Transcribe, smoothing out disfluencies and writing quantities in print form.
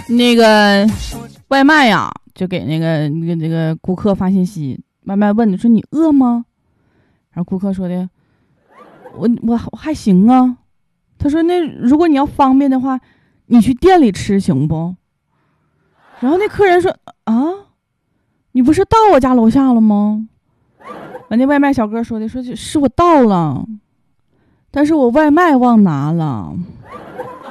那个外卖呀，就给那个顾客发信息，外卖问你说你饿吗？然后顾客说的，我还行啊。他说那如果你要方便的话，你去店里吃行不？然后那客人说啊，你不是到我家楼下了吗？完那外卖小哥说的，说是我到了，但是我外卖忘拿了。